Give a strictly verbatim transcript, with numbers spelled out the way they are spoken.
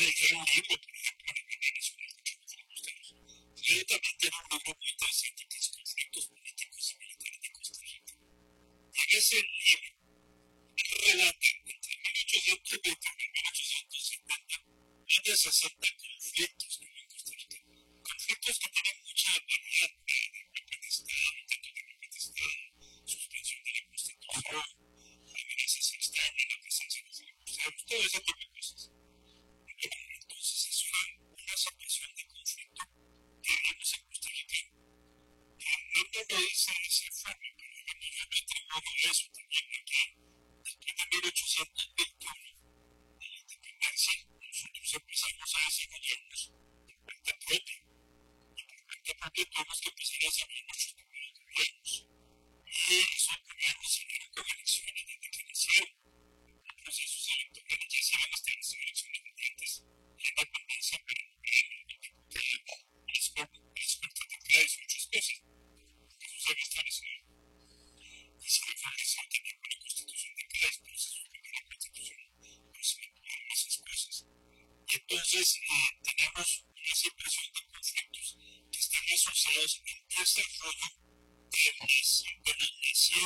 editar un libro, por ejemplo, en Alemania Nacional, que mucho me gusta. Y él también tiene un libro muy interesante que es Conflictos Políticos y Militares de Costa Rica. En ese libro relata entre mil ochocientos veinte y mil ochocientos setenta más de sesenta conflictos que hubo en Costa Rica. Conflictos que tienen mucha variedad de golpe de Estado, tanto de golpe de Estado, suspensión de la Constitución, amenazas externas, la presencia de los refugiados, todo ese tipo de cosas. Bueno, entonces es una, una situación de conflicto que vivimos en Costa Rica. Eh, no me lo dice de esa forma, pero digamos, yo me atribuyo a eso también, porque después de mil ochocientos veintiuno, de la independencia, nosotros empezamos a desarrollarnos por cuenta propia. Y por cuenta propia tuvimos que empezar a desarrollar nuestros propios gobiernos. Y esos gobiernos salieron con elecciones desde que nacieron. Los procesos electorales ya se habían establecido elecciones desde antes de la independencia, pero no eran las cortes de Cádiz y muchas cosas. Eso se había establecido. Y se le favoreció también con la Constitución de Cádiz, pero se suspendió la Constitución, pero se le aprobaron esas cosas. Y entonces eh, tenemos una situación de conflictos que están asociados al desarrollo de los, de los